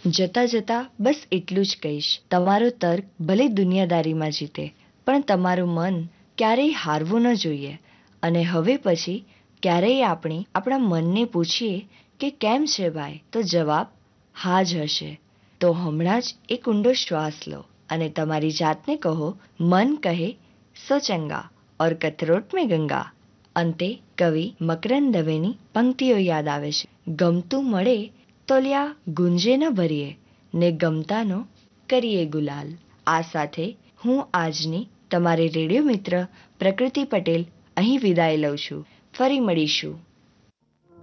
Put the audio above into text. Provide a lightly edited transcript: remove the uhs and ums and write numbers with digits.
જતાં જતાં બસ એટલું જ કહીશ, તમારો તર્ક ભલે દુનિયાદારીમાં જીતે, પણ તમારું મન ક્યારેય હારવું ન જોઈએ. અને હવે પછી ક્યારેય આપણે આપણા મનને પૂછીએ કે કેમ છે ભાઈ, તો જવાબ હા જ હશે. તો હમણાં જ એક ઊંડો શ્વાસ લો અને તમારી જાતને કહો, મન કહે સો ચંગા ઓર કથરોટ મેં ગંગા. અંતે કવિ મકરંદ દવેની પંક્તિઓ યાદ આવે છે, ગમતું મળે તો લ્યા ગુંજે ન ભરીએ, ને ગમતાનો કરીએ ગુલાલ. આ સાથે હું આજની તમારી રેડિયો મિત્ર પ્રકૃતિ પટેલ અહીં વિદાય લઉં છું. ફરી મળીશું.